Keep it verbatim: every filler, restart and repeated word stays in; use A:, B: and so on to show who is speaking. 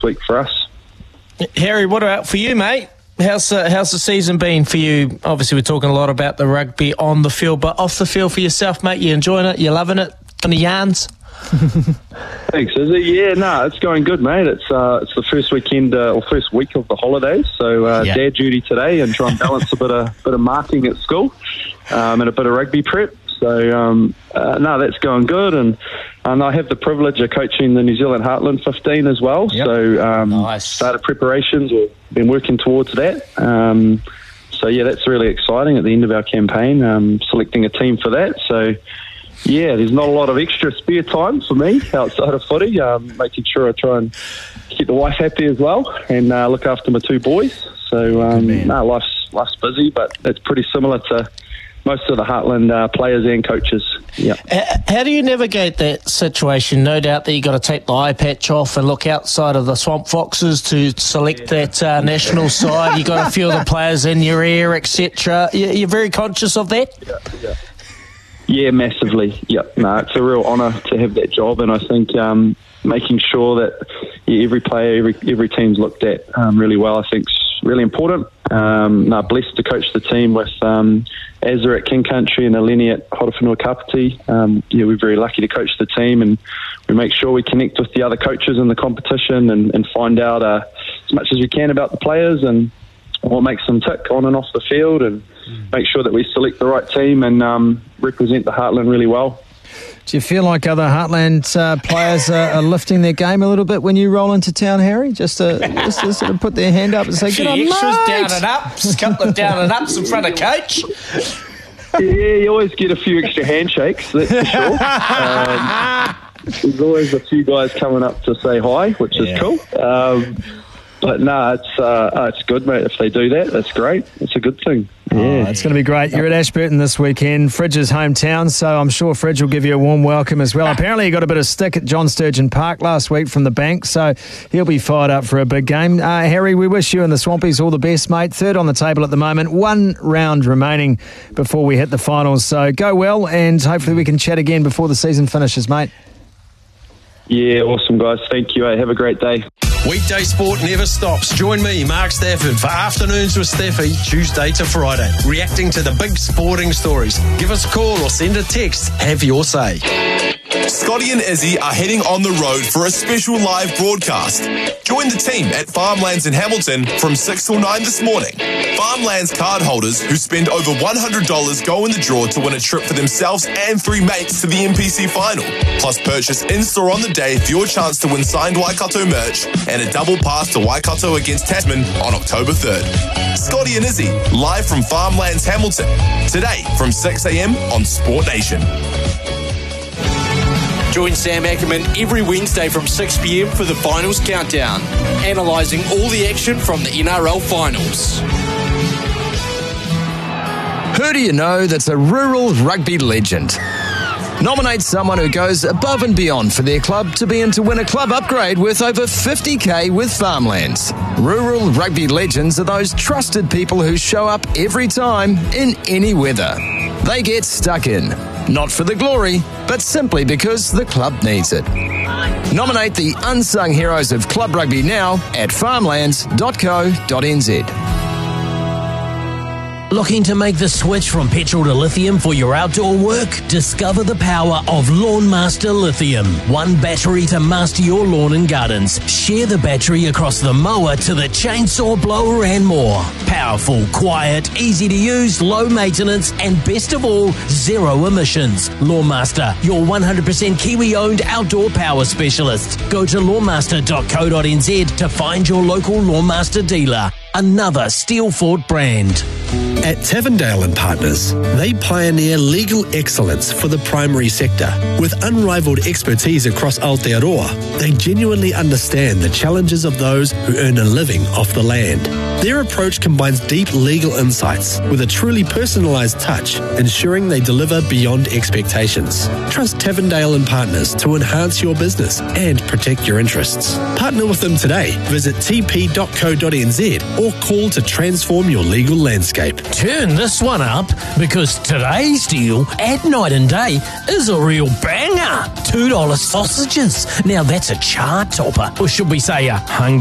A: week for us.
B: Harry, what about for you, mate? How's uh, how's the season been for you? Obviously, we're talking a lot about the rugby on the field, but off the field for yourself, mate. You enjoying it? You loving it? Any yarns?
A: Thanks, is it? Yeah, no, it's going good, mate. It's uh, it's the first weekend uh, or first week of the holidays, so uh, yeah. dad duty today, and try and balance a bit of bit of marking at school um, and a bit of rugby prep. So um, uh, no, that's going good, and and I have the privilege of coaching the New Zealand Heartland fifteen as well. Yep. So um,
B: nice.
A: Started preparations. We've been working towards that. Um, so yeah, that's really exciting. At the end of our campaign, um, selecting a team for that. So. Yeah, there's not a lot of extra spare time for me outside of footy, um, making sure I try and keep the wife happy as well and uh, look after my two boys. So, um, no, life's, life's busy, but it's pretty similar to most of the Heartland uh, players and coaches. Yeah.
B: How do you navigate that situation? No doubt that you've got to take the eye patch off and look outside of the Swamp Foxes to select yeah. that uh, national side. You've got a few of the players in your ear, et cetera. You're very conscious of that?
A: Yeah, yeah. Yeah, massively. Yeah, no, it's a real honour to have that job, and I think um, making sure that yeah, every player, every every team's looked at um, really well, I think is really important. Um, no, blessed to coach the team with um, Azza at King Country and Eleni at Horowhenua Kapiti. Um, yeah, we're very lucky to coach the team, and we make sure we connect with the other coaches in the competition and, and find out uh, as much as we can about the players and what makes them tick on and off the field, and make sure that we select the right team and um, represent the Heartland really well.
C: Do you feel like other Heartland uh, players are, are lifting their game a little bit when you roll into town, Harry? Just to, just to sort of put their hand up and say, "Good on, mate."
B: Extras down and ups, a couple of down and ups in front of coach.
A: Yeah, you always get a few extra handshakes, that's for sure. Um, there's always a few guys coming up to say hi, which is yeah. cool. Um, But no, it's uh, oh, it's good, mate. If they do that, that's great. It's a good thing.
C: Yeah, oh, it's going to be great. You're at Ashburton this weekend, Fridge's hometown, so I'm sure Fridge will give you a warm welcome as well. Apparently, he got a bit of stick at John Sturgeon Park last week from the bank, so he'll be fired up for a big game. Uh, Harry, we wish you and the Swampies all the best, mate. Third on the table at the moment, one round remaining before we hit the finals. So go well, and hopefully we can chat again before the season finishes, mate.
A: Yeah, awesome, guys. Thank you. Hey, have a great day.
D: Weekday sport never stops. Join me, Mark Stafford, for Afternoons with Staffy, Tuesday to Friday, reacting to the big sporting stories. Give us a call or send a text. Have your say.
E: Scotty and Izzy are heading on the road for a special live broadcast. Join the team at Farmlands in Hamilton from six till nine this morning. Farmlands card holders who spend over one hundred dollars go in the draw to win a trip for themselves and three mates to the N P C final. Plus, purchase in-store on the day for your chance to win signed Waikato merch and a double pass to Waikato against Tasman on October third. Scotty and Izzy, live from Farmlands Hamilton. Today from six a.m. on Sport Nation.
F: Join Sam Ackerman every Wednesday from six p.m. for the Finals Countdown, analysing all the action from the N R L Finals.
G: Who do you know that's a rural rugby legend? Nominate someone who goes above and beyond for their club to be in to win a club upgrade worth over fifty K with Farmlands. Rural rugby legends are those trusted people who show up every time in any weather. They get stuck in, not for the glory, but simply because the club needs it. Nominate the unsung heroes of club rugby now at farmlands dot co dot n z.
H: Looking to make the switch from petrol to lithium for your outdoor work? Discover the power of Lawnmaster Lithium. One battery to master your lawn and gardens. Share the battery across the mower to the chainsaw blower and more. Powerful, quiet, easy to use, low maintenance, and best of all, zero emissions. Lawnmaster, your one hundred percent Kiwi-owned outdoor power specialist. Go to lawnmaster dot co dot n z to find your local Lawnmaster dealer. Another Steelfort brand.
I: At Tavendale and Partners, they pioneer legal excellence for the primary sector. With unrivaled expertise across Aotearoa, they genuinely understand the challenges of those who earn a living off the land. Their approach combines deep legal insights with a truly personalised touch, ensuring they deliver beyond expectations. Trust Tavendale and Partners to enhance your business and protect your interests. Partner with them today. Visit t p dot co dot n z or call to transform your legal landscape.
H: Turn this one up because today's deal at Night and Day is a real banger. two dollars sausages. Now that's a chart topper, or should we say a hunger